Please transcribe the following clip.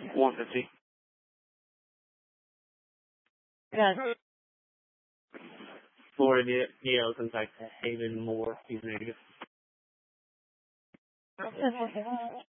150. Yeah. Florida Neo comes back to Haven Moore. He's negative.